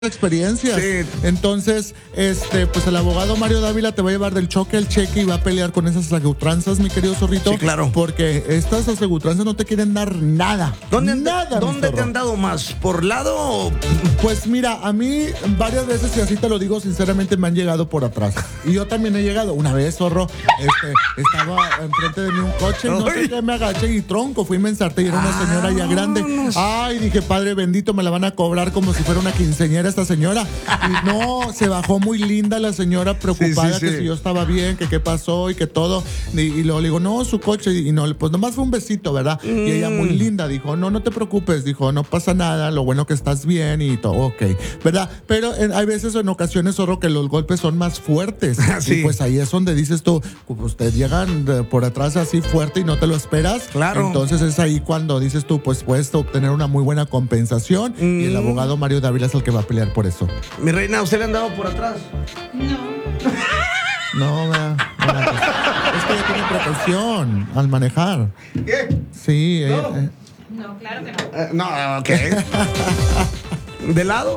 experiencias. Sí. Entonces, pues el abogado Mario Dávila te va a llevar del choque al cheque y va a pelear con esas asegutranzas, mi querido zorrito. Sí, claro. Porque estas asegutranzas no te quieren dar nada. ¿Dónde Nada, te han dado más? ¿Por lado? Pues mira, a mí varias veces, y así te lo digo sinceramente, me han llegado por atrás. Y yo también he llegado. Una vez, zorro, estaba enfrente de mí un coche y no sé qué, me agaché y tronco, fui y me ensarté y era una señora ya grande. Ay, dije, padre bendito, me la van a cobrar como si fuera una quinceañera esta señora. Y no, se bajó muy linda la señora, preocupada Sí. que si yo estaba bien, que qué pasó y que todo. Y luego le digo, no, su coche. Y no, pues nomás fue un besito, ¿verdad? Y ella muy linda dijo, no te preocupes, dijo, no pasa nada, lo bueno que estás bien y todo, ok, ¿verdad? Pero hay veces, en ocasiones, zorro, que los golpes son más fuertes. Sí. Y pues ahí es donde dices tú, pues te llegan por atrás así fuerte y no te lo esperas. Claro. Entonces es ahí cuando dices tú, pues puedes obtener una muy buena compensación y el abogado Mario Dávila es el que va a pelear por eso. Mi reina, ¿a usted le han dado por atrás? No, pues, es que ella tiene precaución al manejar. ¿Qué? Sí, No, claro que no. No, ok. ¿De lado?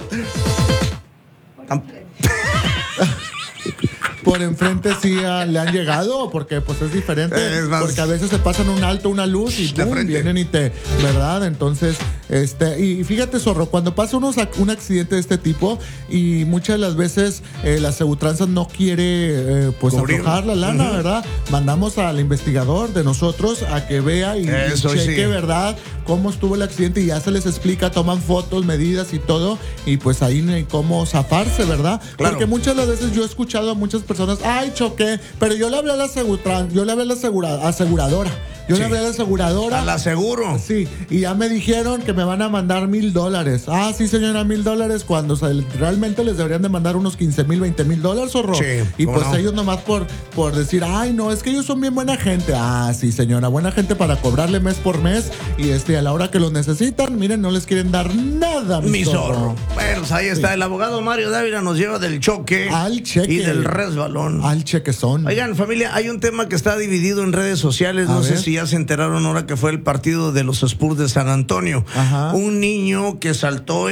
por enfrente sí le han llegado, porque pues es diferente, Es más, porque a veces se pasan un alto, una luz y de ¡pum! frente. Vienen y te, ¿verdad? Entonces, y fíjate, zorro, cuando pasa un accidente de este tipo y muchas de las veces la asegutranza no quiere pues Cubrir. aflojar la lana, ¿verdad? Mandamos al investigador de nosotros a que vea y Eso, cheque, sí. ¿verdad? Cómo estuvo el accidente y ya se les explica, toman fotos, medidas y todo, y pues ahí no hay cómo zafarse, ¿verdad? Claro. Porque muchas de las veces yo he escuchado a muchas personas, ay, choqué, pero yo le hablé a la aseguradora. Yo le hablé a la aseguradora. Al aseguro. Sí, y ya me dijeron que me van a mandar $1,000. Ah, sí, señora, $1,000, cuando realmente les deberían de mandar unos $15,000, $20,000, zorro. Sí, Y ¿cómo pues no? ellos nomás por decir, ay, no, es que ellos son bien buena gente. Ah, sí, señora, buena gente para cobrarle mes por mes. Y a la hora que los necesitan, miren, no les quieren dar nada, Mi zorro. Bueno, pues ahí está. El abogado Mario Dávila nos lleva del choque Al cheque. y del resbalón. Al chequezón. Oigan, familia, hay un tema que está dividido en redes sociales. A No sé ver. si ya se enteraron ahora que fue el partido de los Spurs de San Antonio. Ajá. Un niño que saltó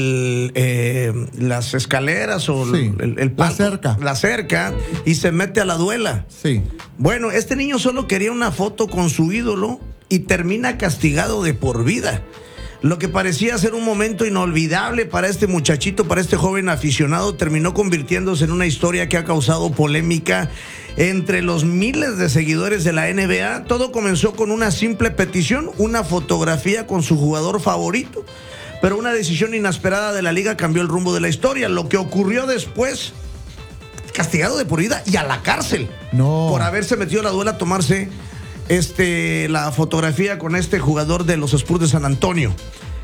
las escaleras o Sí. el La palco, cerca. la cerca y se mete a la duela. Sí. Bueno, este niño solo quería una foto con su ídolo y termina castigado de por vida. Lo que parecía ser un momento inolvidable para este muchachito, para este joven aficionado, terminó convirtiéndose en una historia que ha causado polémica entre los miles de seguidores de la NBA. Todo comenzó con una simple petición, una fotografía con su jugador favorito. Pero una decisión inesperada de la liga cambió el rumbo de la historia. Lo que ocurrió después, castigado de por vida y a la cárcel. No. Por haberse metido a la duela a tomarse la fotografía con este jugador de los Spurs de San Antonio.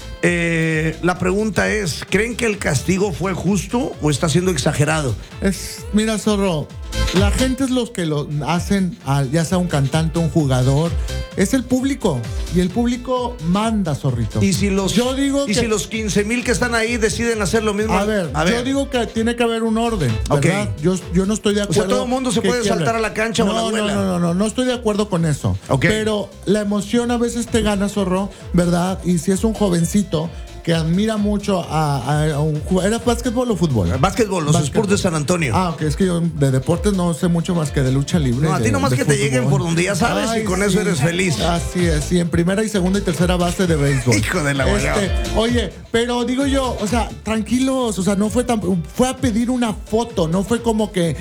La pregunta es, ¿creen que el castigo fue justo o está siendo exagerado? Mira, zorro, la gente es los que lo hacen, ya sea un cantante, un jugador, es el público. Y el público manda, zorrito. Y si los, Yo digo y que- si los 15,000 que están ahí deciden hacer lo mismo. A ver, yo digo que tiene que haber un orden, Ok. ¿verdad? Yo no estoy de acuerdo. todo el mundo se que puede quiebre. saltar a la cancha o a la duela. No estoy de acuerdo con eso. Ok. Pero la emoción a veces te gana, zorro, ¿verdad? Y si es un jovencito que admira mucho a un jugador, ¿era básquetbol o fútbol? Básquetbol, los Básquetbol. Spurs de San Antonio. Ah, ok, es que yo de deportes no sé mucho más que de lucha libre. No, a ti nomás de que te fútbol. lleguen por donde ya sabes y con eso eres feliz. Así es, y en primera y segunda y tercera base de béisbol. Hijo de la guayaba. Oye, pero digo yo, o sea, tranquilos, o sea, no fue fue a pedir una foto, no fue como que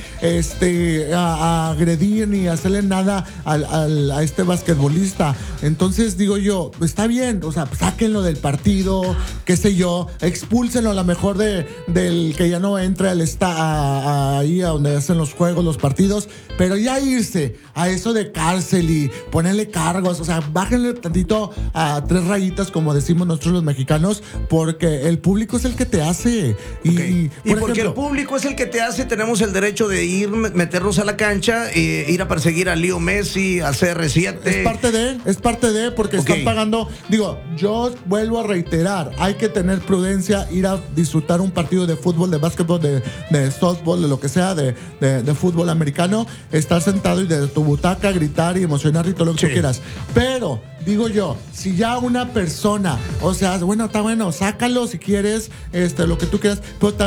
a agredir ni hacerle nada a este basquetbolista. Entonces digo yo, está bien, o sea, sáquenlo del partido, qué sé yo, expúlsenlo a lo mejor del que ya no entre ahí a donde hacen los juegos, los partidos, pero ya irse a eso de cárcel y ponerle cargos, o sea, bájenle tantito a 3 rayitas, como decimos nosotros los mexicanos, porque el público es el que te hace. Y por porque ejemplo, el público es el que te hace, tenemos el derecho de meternos a la cancha, ir a perseguir a Leo Messi, al CR7. es parte de, porque Ok. están pagando. Digo, yo vuelvo a reiterar, hay que tener prudencia, ir a disfrutar un partido de fútbol, de básquetbol, de softball, de lo que sea, de fútbol americano, estar sentado y de tu butaca gritar y emocionar y todo lo que tú quieras. Pero, digo yo, si ya una persona, o sea, bueno, está bueno, sácalo si quieres, lo que tú quieras, pero